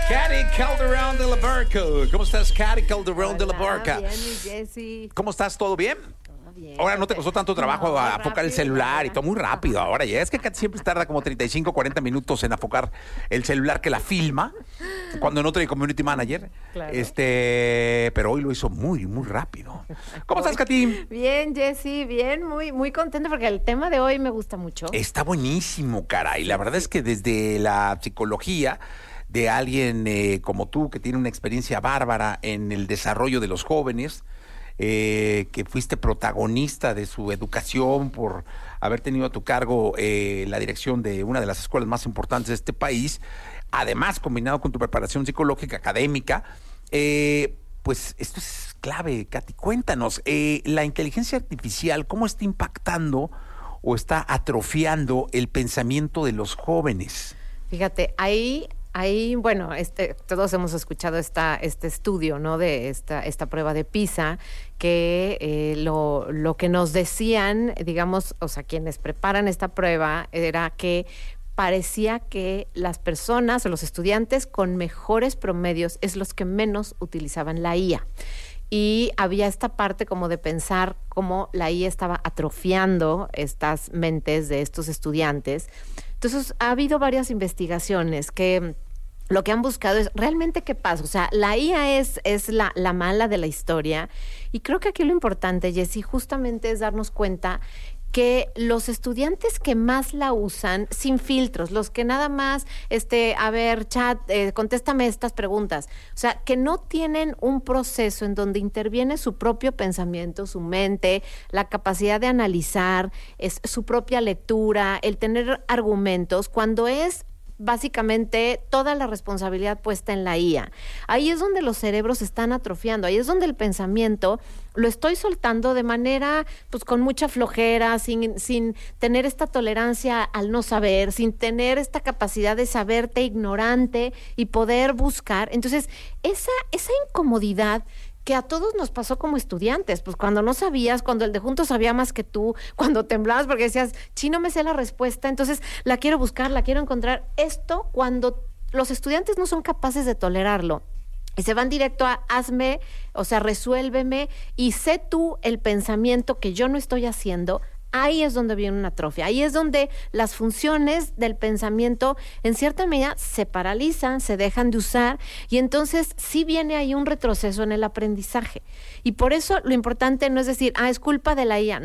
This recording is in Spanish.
Cari Calderón de la Barca. ¿Cómo estás, Cari Calderón de la Barca? Bien, mi Jessy. ¿Cómo estás? ¿Todo bien? Todo bien. Ahora no te costó tanto trabajo afocar el celular y todo muy rápido. Ahora ya es que Kat siempre tarda como 35, 40 minutos en afocar el celular que la filma cuando no trae community manager. Claro. Pero hoy lo hizo muy, muy rápido. ¿Cómo estás, Katy? Bien, Jessy, bien, muy contenta porque el tema de hoy me gusta mucho. Está buenísimo, caray. La verdad es que desde la psicología de alguien como tú, que tiene una experiencia bárbara en el desarrollo de los jóvenes, que fuiste protagonista de su educación por haber tenido a tu cargo la dirección de una de las escuelas más importantes de este país, además combinado con tu preparación psicológica, académica, pues esto es clave, Katy. Cuéntanos, la inteligencia artificial, ¿cómo está impactando o está atrofiando el pensamiento de los jóvenes? Fíjate, ahí, bueno, todos hemos escuchado este estudio, ¿no? De esta prueba de PISA, que lo que nos decían, digamos, o sea, quienes preparan esta prueba, era que parecía que las personas o los estudiantes con mejores promedios es los que menos utilizaban la IA. Y había esta parte como de pensar cómo la IA estaba atrofiando estas mentes de estos estudiantes. Entonces, ha habido varias investigaciones que lo que han buscado es realmente qué pasa. O sea, la IA es la mala de la historia. Y creo que aquí lo importante, Jessy, justamente es darnos cuenta que los estudiantes que más la usan sin filtros, los que nada más, a ver, chat, contéstame estas preguntas, o sea, que no tienen un proceso en donde interviene su propio pensamiento, su mente, la capacidad de analizar, su propia lectura, el tener argumentos, cuando es básicamente toda la responsabilidad puesta en la IA. Ahí es donde los cerebros se están atrofiando, ahí es donde el pensamiento lo estoy soltando de manera, pues con mucha flojera, sin tener esta tolerancia al no saber, sin tener esta capacidad de saberte ignorante y poder buscar. Entonces, esa incomodidad que a todos nos pasó como estudiantes, pues cuando no sabías, cuando el de junto sabía más que tú, cuando temblabas porque decías, no me sé la respuesta, entonces la quiero buscar, la quiero encontrar. Esto, cuando los estudiantes no son capaces de tolerarlo y se van directo a hazme, o sea, resuélveme y sé tú el pensamiento que yo no estoy haciendo, ahí es donde viene una atrofia, ahí es donde las funciones del pensamiento en cierta medida se paralizan, se dejan de usar y entonces sí viene ahí un retroceso en el aprendizaje. Y por eso lo importante no es decir, es culpa de la IA.